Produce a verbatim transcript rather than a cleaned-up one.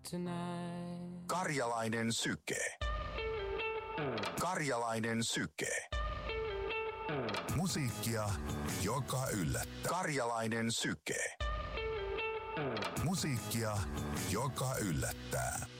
tonight. Karjalainen syke. Karjalainen syke. Musiikkia, joka yllättää. Karjalainen syke. Musiikkia, joka yllättää.